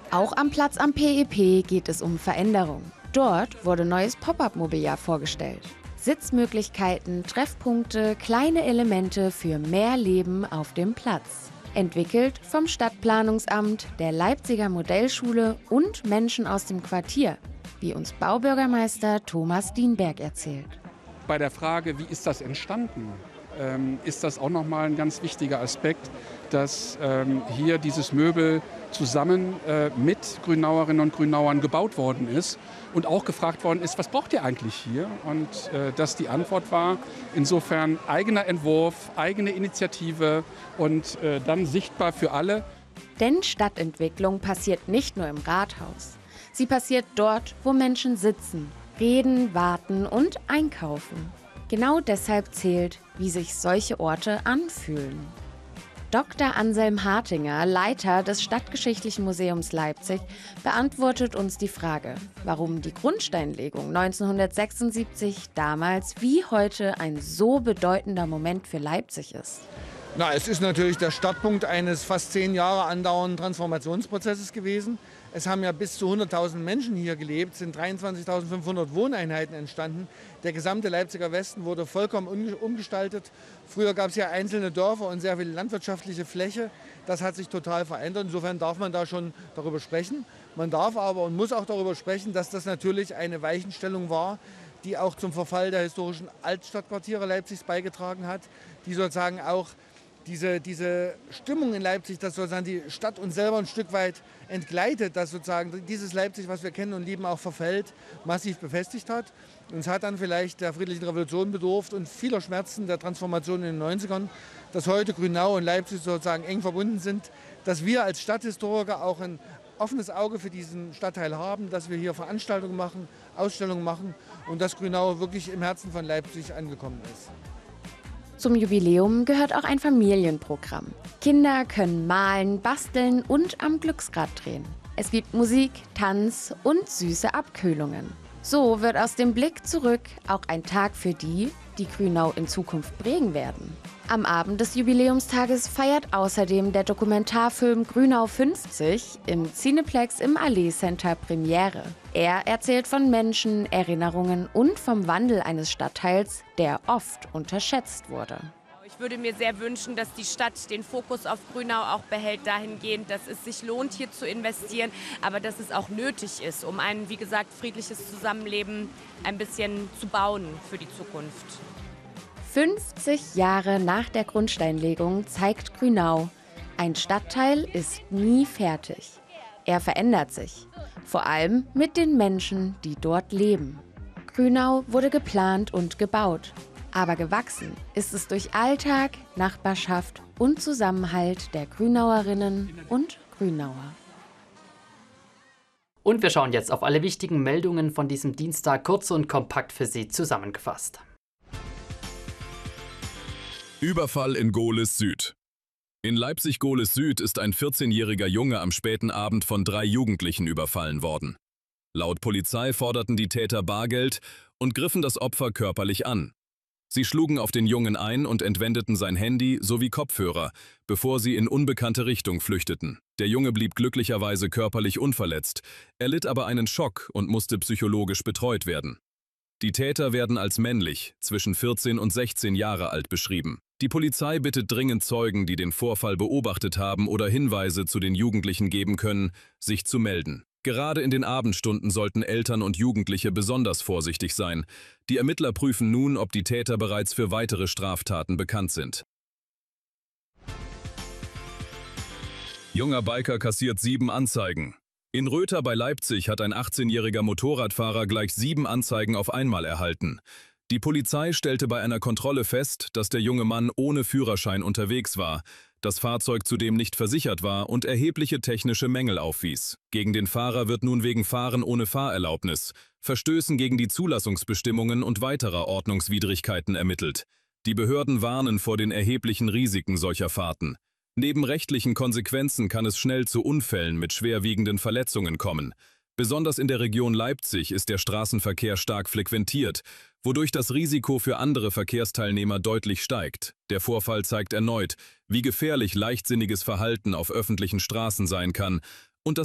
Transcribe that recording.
Auch am Platz am PEP geht es um Veränderung. Dort wurde neues Pop-up-Mobiliar vorgestellt. Sitzmöglichkeiten, Treffpunkte, kleine Elemente für mehr Leben auf dem Platz. Entwickelt vom Stadtplanungsamt, der Leipziger Modellschule und Menschen aus dem Quartier, wie uns Baubürgermeister Thomas Dienberg erzählt. Bei der Frage, wie ist das entstanden, ist das auch nochmal ein ganz wichtiger Aspekt, dass hier dieses Möbel zusammen mit Grünauerinnen und Grünauern gebaut worden ist und auch gefragt worden ist, was braucht ihr eigentlich hier? Und dass die Antwort war, insofern eigener Entwurf, eigene Initiative und dann sichtbar für alle. Denn Stadtentwicklung passiert nicht nur im Rathaus. Sie passiert dort, wo Menschen sitzen, reden, warten und einkaufen. Genau deshalb zählt, wie sich solche Orte anfühlen. Dr. Anselm Hartinger, Leiter des Stadtgeschichtlichen Museums Leipzig, beantwortet uns die Frage, warum die Grundsteinlegung 1976 damals wie heute ein so bedeutender Moment für Leipzig ist. Es ist natürlich der Startpunkt eines fast 10 Jahre andauernden Transformationsprozesses gewesen. Es haben ja bis zu 100.000 Menschen hier gelebt, es sind 23.500 Wohneinheiten entstanden. Der gesamte Leipziger Westen wurde vollkommen umgestaltet. Früher gab es ja einzelne Dörfer und sehr viel landwirtschaftliche Fläche. Das hat sich total verändert. Insofern darf man da schon darüber sprechen. Man darf aber und muss auch darüber sprechen, dass das natürlich eine Weichenstellung war, die auch zum Verfall der historischen Altstadtquartiere Leipzigs beigetragen hat, die sozusagen auch diese Stimmung in Leipzig, dass sozusagen die Stadt uns selber ein Stück weit entgleitet, dass sozusagen dieses Leipzig, was wir kennen und lieben, auch verfällt, massiv befestigt hat. Und es hat dann vielleicht der friedlichen Revolution bedurft und vieler Schmerzen der Transformation in den 90ern, dass heute Grünau und Leipzig sozusagen eng verbunden sind, dass wir als Stadthistoriker auch ein offenes Auge für diesen Stadtteil haben, dass wir hier Veranstaltungen machen, Ausstellungen machen und dass Grünau wirklich im Herzen von Leipzig angekommen ist. Zum Jubiläum gehört auch ein Familienprogramm. Kinder können malen, basteln und am Glücksrad drehen. Es gibt Musik, Tanz und süße Abkühlungen. So wird aus dem Blick zurück auch ein Tag für die, die Grünau in Zukunft prägen werden. Am Abend des Jubiläumstages feiert außerdem der Dokumentarfilm Grünau 50 im Cineplex im Allee Center Premiere. Er erzählt von Menschen, Erinnerungen und vom Wandel eines Stadtteils, der oft unterschätzt wurde. Ich würde mir sehr wünschen, dass die Stadt den Fokus auf Grünau auch behält, dahingehend, dass es sich lohnt, hier zu investieren, aber dass es auch nötig ist, um ein, wie gesagt, friedliches Zusammenleben ein bisschen zu bauen für die Zukunft. 50 Jahre nach der Grundsteinlegung zeigt Grünau, ein Stadtteil ist nie fertig. Er verändert sich, vor allem mit den Menschen, die dort leben. Grünau wurde geplant und gebaut, aber gewachsen ist es durch Alltag, Nachbarschaft und Zusammenhalt der Grünauerinnen und Grünauer. Und wir schauen jetzt auf alle wichtigen Meldungen von diesem Dienstag kurz und kompakt für Sie zusammengefasst. Überfall in Gohlis Süd. In Leipzig-Gohlis Süd ist ein 14-jähriger Junge am späten Abend von 3 Jugendlichen überfallen worden. Laut Polizei forderten die Täter Bargeld und griffen das Opfer körperlich an. Sie schlugen auf den Jungen ein und entwendeten sein Handy sowie Kopfhörer, bevor sie in unbekannte Richtung flüchteten. Der Junge blieb glücklicherweise körperlich unverletzt, erlitt aber einen Schock und musste psychologisch betreut werden. Die Täter werden als männlich, zwischen 14 und 16 Jahre alt beschrieben. Die Polizei bittet dringend Zeugen, die den Vorfall beobachtet haben oder Hinweise zu den Jugendlichen geben können, sich zu melden. Gerade in den Abendstunden sollten Eltern und Jugendliche besonders vorsichtig sein. Die Ermittler prüfen nun, ob die Täter bereits für weitere Straftaten bekannt sind. Junger Biker kassiert 7 Anzeigen. In Röther bei Leipzig hat ein 18-jähriger Motorradfahrer gleich 7 Anzeigen auf einmal erhalten. Die Polizei stellte bei einer Kontrolle fest, dass der junge Mann ohne Führerschein unterwegs war, das Fahrzeug zudem nicht versichert war und erhebliche technische Mängel aufwies. Gegen den Fahrer wird nun wegen Fahren ohne Fahrerlaubnis, Verstößen gegen die Zulassungsbestimmungen und weiterer Ordnungswidrigkeiten ermittelt. Die Behörden warnen vor den erheblichen Risiken solcher Fahrten. Neben rechtlichen Konsequenzen kann es schnell zu Unfällen mit schwerwiegenden Verletzungen kommen. Besonders in der Region Leipzig ist der Straßenverkehr stark frequentiert, wodurch das Risiko für andere Verkehrsteilnehmer deutlich steigt. Der Vorfall zeigt erneut, wie gefährlich leichtsinniges Verhalten auf öffentlichen Straßen sein kann,